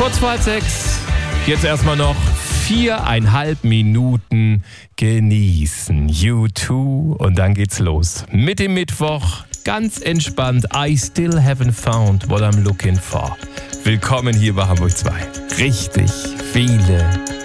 Kurz vor 6. Jetzt erstmal noch 4,5 Minuten genießen. U2 und dann geht's los. Mit dem Mittwoch, ganz entspannt. I still haven't found what I'm looking for. Willkommen hier bei Hamburg 2. Richtig viele